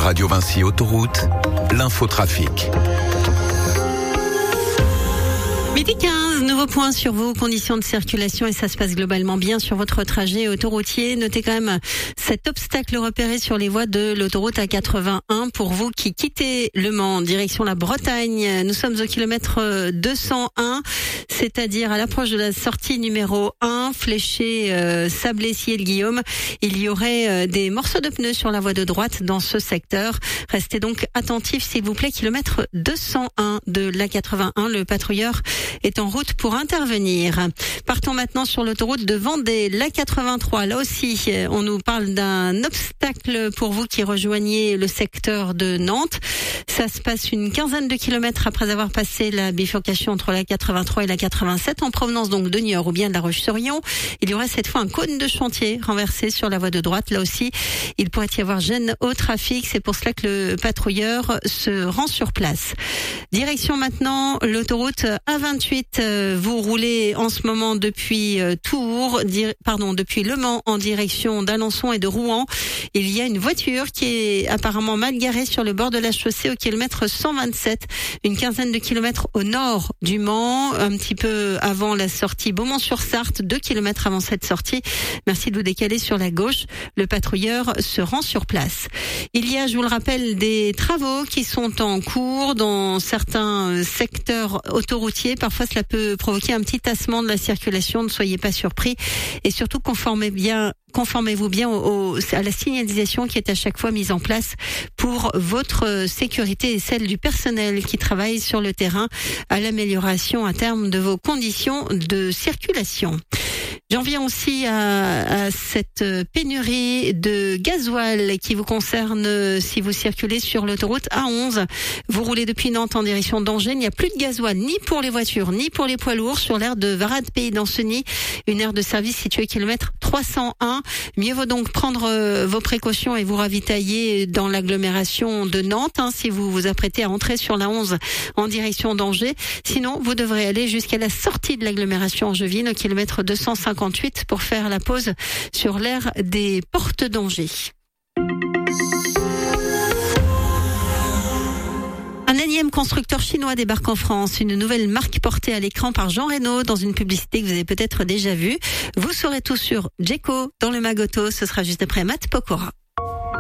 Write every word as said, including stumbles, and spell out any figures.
Radio Vinci Autoroute, l'infotrafic. Midi quinze, nouveau point sur vos conditions de circulation et ça se passe globalement bien sur votre trajet autoroutier. Notez quand même cet obstacle repéré sur les voies de l'autoroute A quatre-vingt-un pour vous qui quittez Le Mans en direction la Bretagne. Nous sommes au kilomètre deux cent un, c'est-à-dire à l'approche de la sortie numéro un, fléchée euh, Sablé-Ciel-Guillaume. Il y aurait euh, des morceaux de pneus sur la voie de droite dans ce secteur. Restez donc attentifs s'il vous plaît. Kilomètre deux cent un de l'A quatre-vingt-un, le patrouilleur est en route pour intervenir. Partons maintenant sur l'autoroute de Vendée, l'A quatre-vingt-trois. Là aussi, on nous parle d'un obstacle pour vous qui rejoignez le secteur de Nantes. Ça se passe une quinzaine de kilomètres après avoir passé la bifurcation entre l'A quatre-vingt-trois et l'A quatre-vingt-sept, en provenance donc de Niort ou bien de La Roche-sur-Yon. Il y aurait cette fois un cône de chantier renversé sur la voie de droite. Là aussi, il pourrait y avoir gêne au trafic. C'est pour cela que le patrouilleur se rend sur place. Direction maintenant l'autoroute A vingt-huit. Vous roulez en ce moment depuis Tours, pardon, depuis Le Mans en direction d'Alençon et de Rouen. Il y a une voiture qui est apparemment mal garée sur le bord de la chaussée au kilomètre cent vingt-sept, une quinzaine de kilomètres au nord du Mans, un petit peu avant la sortie Beaumont-sur-Sarthe, deux kilomètres avant cette sortie. Merci de vous décaler sur la gauche. Le patrouilleur se rend sur place. Il y a, je vous le rappelle, des travaux qui sont en cours dans certains secteurs autoroutiers. Parfois, cela peut provoquer un petit tassement de la circulation. Ne soyez pas surpris et surtout conformez bien Conformez-vous bien au, au, à la signalisation qui est à chaque fois mise en place pour votre sécurité et celle du personnel qui travaille sur le terrain à l'amélioration à terme de vos conditions de circulation. J'en viens aussi à, à cette pénurie de gasoil qui vous concerne si vous circulez sur l'autoroute A onze. Vous roulez depuis Nantes en direction d'Angers. Il n'y a plus de gasoil ni pour les voitures ni pour les poids lourds sur l'aire de Varade Pays d'Ancenis, une aire de service située au kilomètre trois cent un. Mieux vaut donc prendre vos précautions et vous ravitailler dans l'agglomération de Nantes hein, si vous vous apprêtez à entrer sur la onze en direction d'Angers. Sinon, vous devrez aller jusqu'à la sortie de l'agglomération angevine au kilomètre deux cent cinquante-huit pour faire la pause sur l'aire des portes d'Angers. Un énième constructeur chinois débarque en France, une nouvelle marque portée à l'écran par Jean Reno dans une publicité que vous avez peut-être déjà vue. Vous saurez tout sur Jeko dans le Magoto, ce sera juste après Matt Pokora.